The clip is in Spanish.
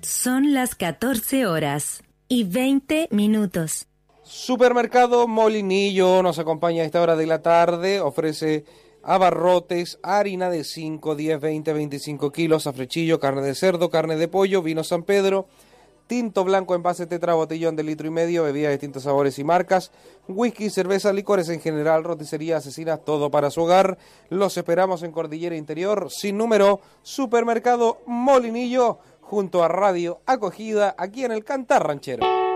Son las 14:20. Supermercado Molinillo nos acompaña a esta hora de la tarde. Ofrece abarrotes, harina de 5, 10, 20, 25 kilos, afrechillo, carne de cerdo, carne de pollo, vino San Pedro, tinto blanco, envase tetra, botellón de 1,5 litros, bebidas de distintos sabores y marcas, whisky, cerveza, licores en general, roticería, asesinas, todo para su hogar. Los esperamos en Cordillera Interior, sin número, Supermercado Molinillo, junto a Radio Acogida, aquí en el Cantar Ranchero.